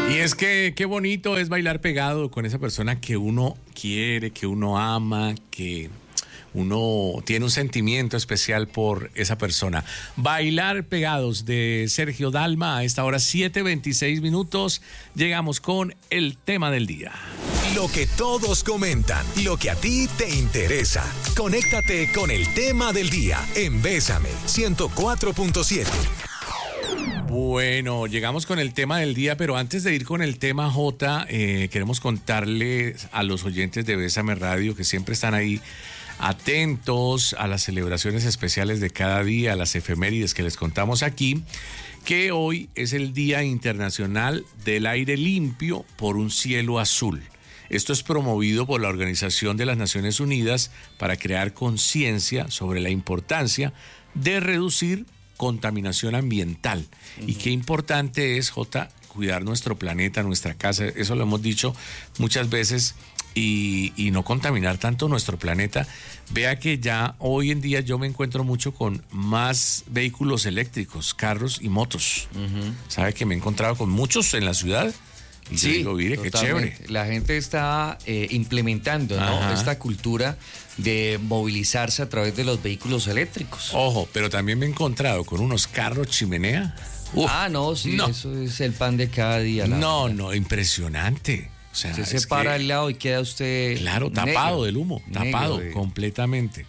Y es que qué bonito es bailar pegado con esa persona que uno quiere, que uno ama, que uno tiene un sentimiento especial por esa persona. Bailar pegados de Sergio Dalma a esta hora 7:26. Llegamos con el tema del día. Lo que todos comentan, lo que a ti te interesa. Conéctate con el tema del día en Bésame 104.7. Bueno, llegamos con el tema del día, pero antes de ir con el tema, Jota, queremos contarle a los oyentes de Bésame Radio que siempre están ahí atentos a las celebraciones especiales de cada día, a las efemérides que les contamos aquí, que hoy es el Día Internacional del Aire Limpio por un Cielo Azul. Esto es promovido por la Organización de las Naciones Unidas para crear conciencia sobre la importancia de reducir contaminación ambiental. Y qué importante es, Jota, cuidar nuestro planeta, nuestra casa, eso lo hemos dicho muchas veces, y no contaminar tanto nuestro planeta. Vea que ya hoy en día yo me encuentro mucho con más vehículos eléctricos, carros y motos. ¿Sabe que me he encontrado con muchos en la ciudad? Y sí, yo digo, mire, qué chévere. La gente está implementando, ¿no?, esta cultura de movilizarse a través de los vehículos eléctricos. Ojo, pero también me he encontrado con unos carros chimenea. No, sí, no. Eso es el pan de cada día. No, impresionante. O sea, usted se para al lado y queda usted... Claro, tapado negro, del humo, tapado completamente.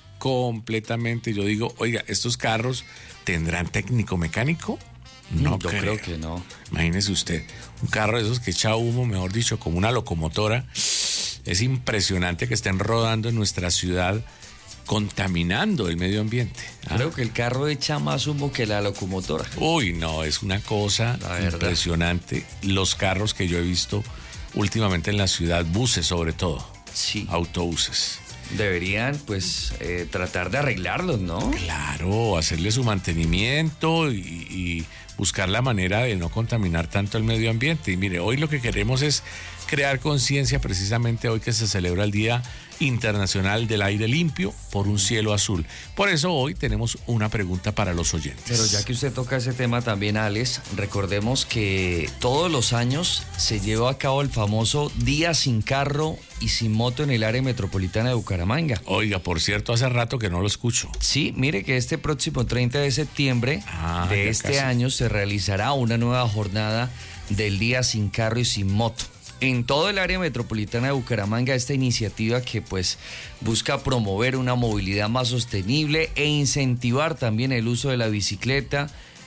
Yo digo, oiga, ¿estos carros tendrán técnico mecánico? No yo creo que no. Imagínese usted, un carro de esos que echa humo, mejor dicho, como una locomotora. Es impresionante que estén rodando en nuestra ciudad contaminando el medio ambiente. Creo que el carro echa más humo que la locomotora. Uy, no, es una cosa impresionante. Los carros que yo he visto últimamente en la ciudad, buses sobre todo. Sí. Autobuses. Deberían, pues, tratar de arreglarlos, ¿no? Claro, hacerle su mantenimiento y buscar la manera de no contaminar tanto el medio ambiente. Y mire, hoy lo que queremos es crear conciencia, precisamente hoy que se celebra el Día Internacional del Aire Limpio por un Cielo Azul. Por eso hoy tenemos una pregunta para los oyentes. Pero ya que usted toca ese tema también, Alex, recordemos que todos los años se lleva a cabo el famoso Día sin carro y sin moto en el área metropolitana de Bucaramanga. Oiga, por cierto, hace rato que no lo escucho. Sí, mire que este próximo 30 de septiembre de este año se realizará una nueva jornada del Día sin carro y sin moto. En todo el área metropolitana de Bucaramanga, esta iniciativa que pues busca promover una movilidad más sostenible e incentivar también el uso de la bicicleta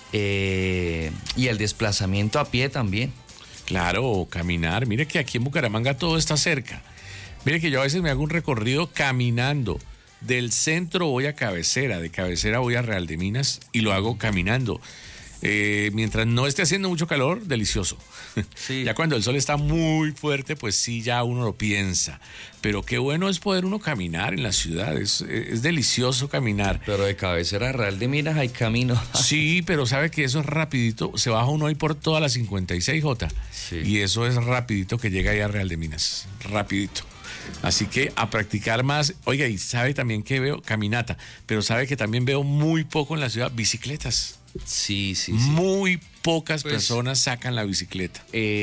y el desplazamiento a pie también. Claro, caminar. Mire que aquí en Bucaramanga todo está cerca. Mire que yo a veces me hago un recorrido caminando. Del centro voy a Cabecera, de Cabecera voy a Real de Minas y lo hago caminando. Mientras no esté haciendo mucho calor, delicioso. Sí. Ya cuando el sol está muy fuerte, pues sí, ya uno lo piensa. Pero qué bueno es poder uno caminar en la ciudad, es delicioso caminar. Pero de Cabecera a Real de Minas hay camino. Sí, pero sabe que eso es rapidito, se baja uno ahí por toda la 56J. Sí. Y eso es rapidito que llega ahí a Real de Minas, rapidito. Así que a practicar más. Oiga, y sabe también que veo caminata, pero sabe que también veo muy poco en la ciudad bicicletas. Sí. Muy pocas personas sacan la bicicleta.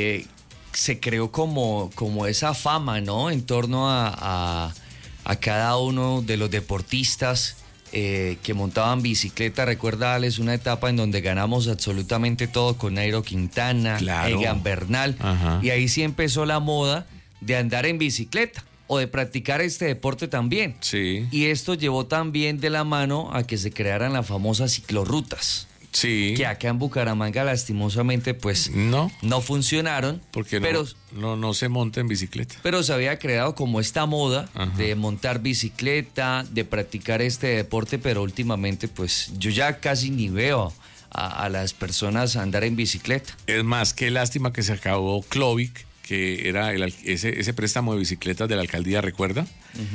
Se creó como esa fama, ¿no? En torno a cada uno de los deportistas que montaban bicicleta. Recuerda, Alex, una etapa en donde ganamos absolutamente todo con Nairo Quintana, Egan Bernal. Y ahí sí empezó la moda de andar en bicicleta o de practicar este deporte también. Sí. Y esto llevó también de la mano a que se crearan las famosas ciclorrutas. Sí. Que acá en Bucaramanga lastimosamente pues no funcionaron. Porque no se monta en bicicleta. Pero se había creado como esta moda de montar bicicleta, de practicar este deporte, pero últimamente pues yo ya casi ni veo a las personas andar en bicicleta. Es más, qué lástima que se acabó Clovic, que era ese préstamo de bicicletas de la alcaldía, ¿recuerda?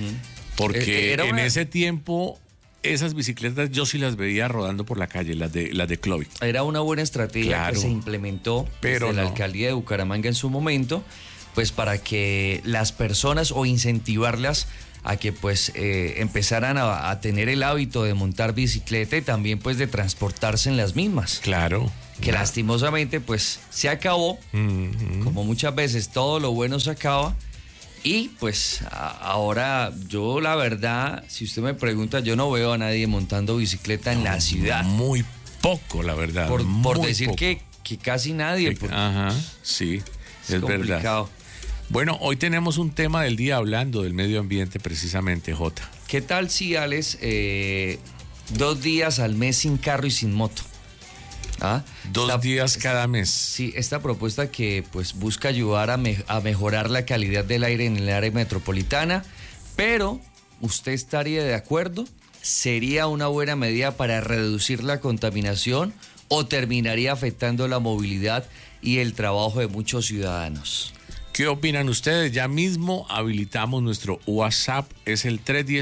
Porque en ese tiempo esas bicicletas yo sí las veía rodando por la calle, las de Clovic. Era una buena estrategia que se implementó desde la alcaldía de Bucaramanga en su momento, pues para que las personas o incentivarlas a que pues empezaran a tener el hábito de montar bicicleta y también pues de transportarse en las mismas. Claro. que lastimosamente pues se acabó, como muchas veces todo lo bueno se acaba. Y pues ahora yo la verdad, si usted me pregunta, yo no veo a nadie montando bicicleta en la ciudad. Muy poco, la verdad. Por decir que casi nadie. Ajá, sí, es verdad. Bueno, hoy tenemos un tema del día hablando del medio ambiente precisamente, Jota. ¿Qué tal si, Alex, 2 días al mes sin carro y sin moto? ¿Ah? 2 días cada mes. Sí, esta propuesta que pues busca ayudar a mejorar la calidad del aire en el área metropolitana, pero ¿usted estaría de acuerdo? ¿Sería una buena medida para reducir la contaminación o terminaría afectando la movilidad y el trabajo de muchos ciudadanos? ¿Qué opinan ustedes? Ya mismo habilitamos nuestro WhatsApp, es el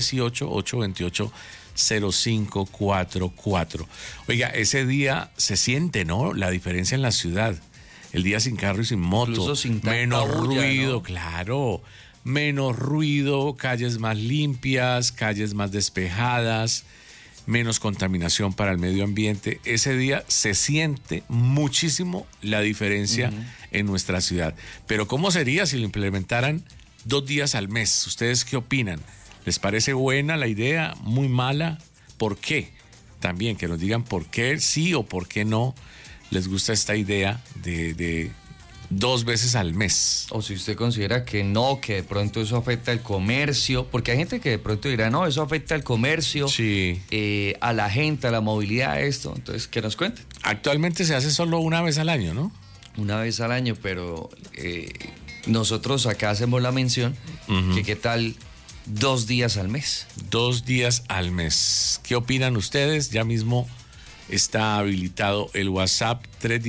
318-828-0544. Oiga, ese día se siente, ¿no? La diferencia en la ciudad. El día sin carro y sin moto. Incluso sin tanta menos bulla, ruido, ¿no? Claro. Menos ruido, calles más limpias, calles más despejadas, menos contaminación para el medio ambiente. Ese día se siente muchísimo la diferencia en nuestra ciudad. Pero ¿cómo sería si lo implementaran 2 días al mes? ¿Ustedes qué opinan? ¿Les parece buena la idea? ¿Muy mala? ¿Por qué? También que nos digan por qué sí o por qué no les gusta esta idea de 2 veces al mes. O si usted considera que no, que de pronto eso afecta al comercio, porque hay gente que de pronto dirá, no, eso afecta al comercio, sí, a la gente, a la movilidad, esto. Entonces, ¿qué nos cuenten? Actualmente se hace solo 1 vez al año, ¿no? 1 vez al año, pero nosotros acá hacemos la mención que qué tal 2 días al mes. 2 días al mes. ¿Qué opinan ustedes? Ya mismo está habilitado el WhatsApp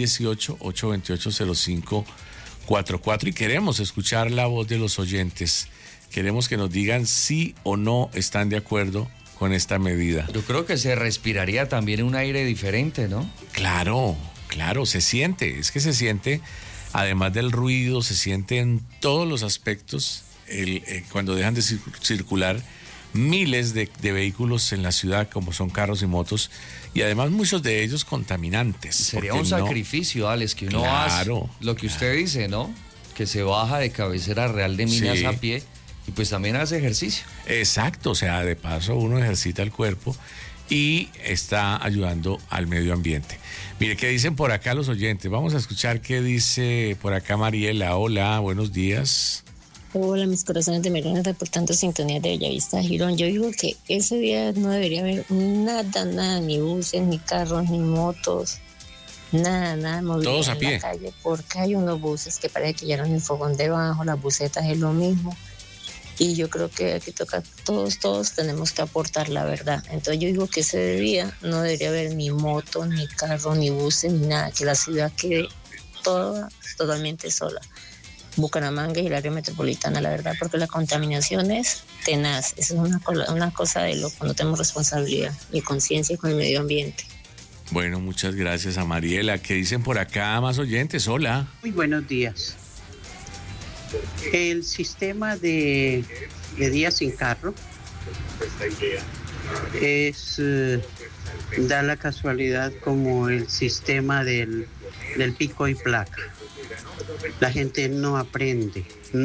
318-828-0544 y queremos escuchar la voz de los oyentes. Queremos que nos digan sí o no están de acuerdo con esta medida. Yo creo que se respiraría también un aire diferente, ¿no? Claro, se siente. Es que se siente, además del ruido, se siente en todos los aspectos cuando dejan de circular miles de vehículos en la ciudad, como son carros y motos, y además muchos de ellos contaminantes. Sería un sacrificio, Alex, que uno hace lo que usted dice, ¿no? Que se baja de Cabecera Real de Minas a pie y pues también hace ejercicio. Exacto, o sea, de paso uno ejercita el cuerpo y está ayudando al medio ambiente. Mire, ¿qué dicen por acá los oyentes? Vamos a escuchar qué dice por acá Mariela. Hola, buenos días. Hola, mis corazones de Melón, reportando sintonía de Bellavista, Girón. Yo digo que ese día no debería haber nada, ni buses, ni carros, ni motos, nada, movilidad. Todos a pie. En la calle, porque hay unos buses que parece que llevan el fogón debajo, las busetas es lo mismo. Y yo creo que aquí toca, todos tenemos que aportar la verdad. Entonces yo digo que ese día no debería haber ni moto, ni carro, ni buses, ni nada, que la ciudad quede toda totalmente sola. Bucaramanga y el área metropolitana, la verdad, porque la contaminación es tenaz. Eso es una cosa de lo cuando tenemos responsabilidad y conciencia con el medio ambiente. Bueno, muchas gracias a Mariela. ¿Qué dicen por acá más oyentes? Hola. Muy buenos días. El sistema de días sin carro da la casualidad como el sistema del pico y placa. La gente no aprende.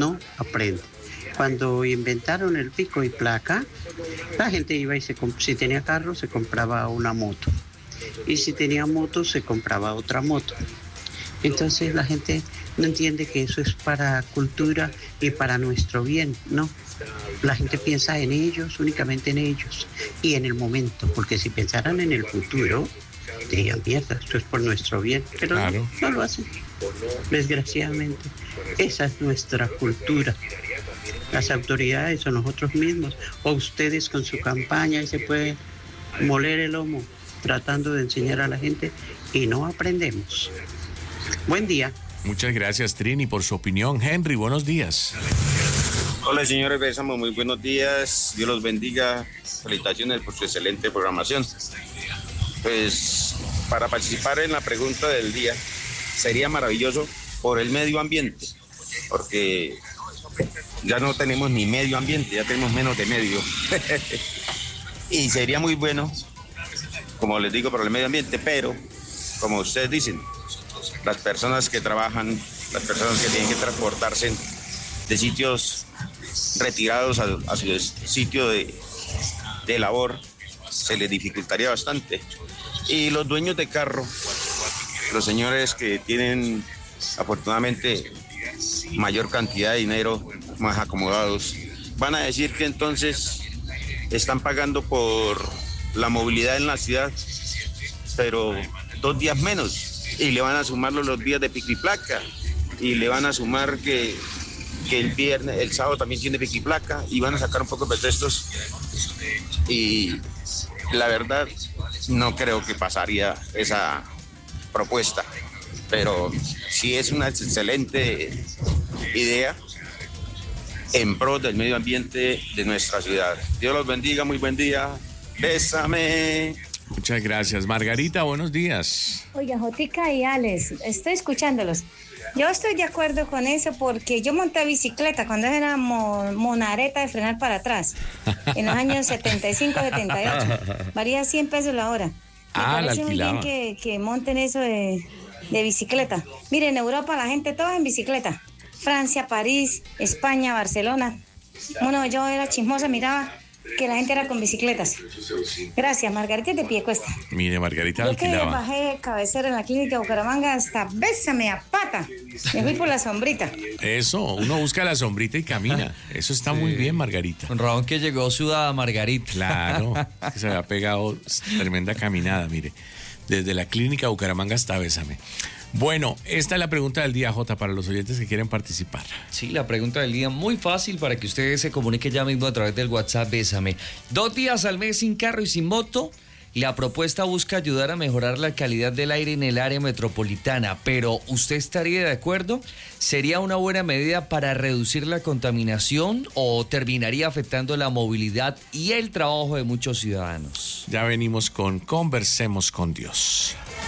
Cuando inventaron el pico y placa, la gente iba y si tenía carro se compraba una moto. Y si tenía moto se compraba otra moto. Entonces la gente no entiende que eso es para cultura y para nuestro bien, ¿no? La gente piensa en ellos, únicamente en ellos y en el momento, porque si pensaran en el futuro, dirían, mierda, esto es por nuestro bien, pero claro, no lo hacen. Desgraciadamente, esa es nuestra cultura. Las autoridades o nosotros mismos, o ustedes con su campaña, y se puede moler el lomo tratando de enseñar a la gente y no aprendemos. Buen día. Muchas gracias, Trini, por su opinión. Henry, buenos días. Hola, señores Bésamo, muy buenos días. Dios los bendiga. Felicitaciones por su excelente programación. Pues, para participar en la pregunta del día, sería maravilloso por el medio ambiente, porque ya no tenemos ni medio ambiente, ya tenemos menos de medio. Y sería muy bueno, como les digo, por el medio ambiente, pero, como ustedes dicen, las personas que trabajan, las personas que tienen que transportarse de sitios retirados a su sitio de labor, se les dificultaría bastante. Y los dueños de carro, los señores que tienen afortunadamente mayor cantidad de dinero, más acomodados, van a decir que entonces están pagando por la movilidad en la ciudad, pero 2 días menos, y le van a sumar los días de pico y placa, y le van a sumar que el sábado también tiene pico y placa, y van a sacar un poco de pretextos, y la verdad no creo que pasaría esa propuesta, pero sí es una excelente idea en pro del medio ambiente de nuestra ciudad. Dios los bendiga, muy buen día. Bésame. Muchas gracias. Margarita, buenos días. Oiga, Jotica y Alex, estoy escuchándolos. Yo estoy de acuerdo con eso porque yo monté bicicleta cuando era monareta de frenar para atrás, en los años 75, 78. Varía 100 pesos la hora. Me parece muy bien que monten eso de bicicleta. Miren, en Europa la gente toda en bicicleta. Francia, París, España, Barcelona. Bueno, yo era chismosa, miraba que la gente era con bicicletas. Gracias, Margarita de Piecuesta. Mire, Margarita yo que alquilaba. bajé cabecera en la clínica de Bucaramanga hasta bésame a pata. Me fui por la sombrita. Eso, uno busca la sombrita y camina. Eso está muy bien, Margarita. Con razón que llegó sudada Margarita. Claro, que se había pegado tremenda caminada, mire. Desde la clínica Bucaramanga hasta Bésame. Bueno, esta es la pregunta del día, Jota, para los oyentes que quieren participar. Sí, la pregunta del día muy fácil para que ustedes se comuniquen ya mismo a través del WhatsApp Bésame. 2 días al mes sin carro y sin moto. La propuesta busca ayudar a mejorar la calidad del aire en el área metropolitana, pero ¿usted estaría de acuerdo? ¿Sería una buena medida para reducir la contaminación o terminaría afectando la movilidad y el trabajo de muchos ciudadanos? Ya venimos con Conversemos con Dios.